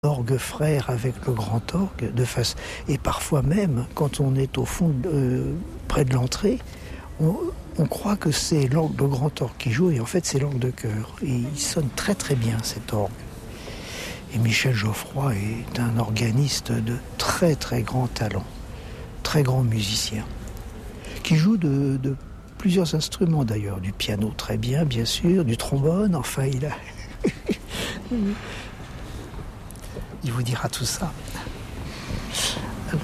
orgue frère avec le grand orgue et parfois même quand on est au fond près de l'entrée, on croit que c'est l'orgue, le grand orgue qui joue et en fait c'est l'orgue de chœur et il sonne très très bien cet orgue. Et Michel Geoffroy est un organiste de très très grand talent, très grand musicien, qui joue de plusieurs instruments d'ailleurs, du piano très bien sûr, du trombone, enfin il a... Il vous dira tout ça. Alors,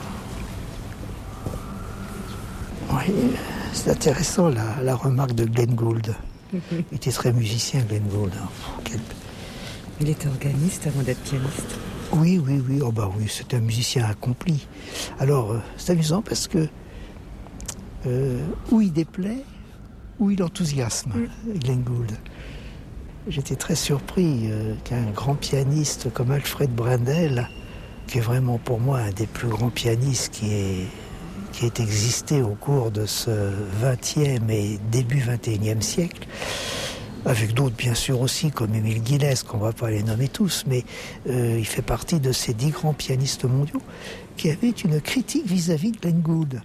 oui, c'est intéressant la remarque de Glenn Gould. Il était très musicien, Glenn Gould. Il était organiste avant d'être pianiste. Oui, oh bah oui, c'est un musicien accompli. Alors, c'est amusant parce que où il déplaît, où il enthousiasme, Glenn Gould. J'étais très surpris qu'un grand pianiste comme Alfred Brendel, qui est vraiment pour moi un des plus grands pianistes qui ait existé au cours de ce 20e et début 21e siècle, avec d'autres bien sûr aussi, comme Émile Guillès, qu'on ne va pas les nommer tous, mais il fait partie de ces 10 grands pianistes mondiaux qui avaient une critique vis-à-vis de Glenn Gould,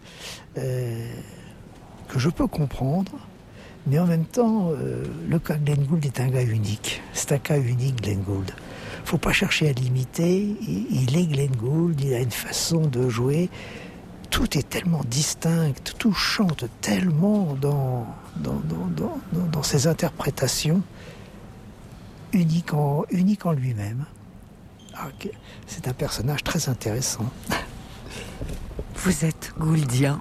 que je peux comprendre. Mais en même temps, le cas de Glenn Gould est un gars unique. C'est un cas unique, Glenn Gould. Il ne faut pas chercher à l'imiter. Il est Glenn Gould, il a une façon de jouer. Tout est tellement distinct, tout chante tellement dans ses interprétations, unique en lui-même. Alors, c'est un personnage très intéressant. Vous êtes gouldien?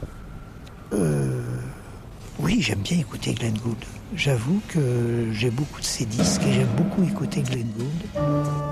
Oui, j'aime bien écouter Glenn Gould. J'avoue que j'ai beaucoup de ses disques et j'aime beaucoup écouter Glenn Gould.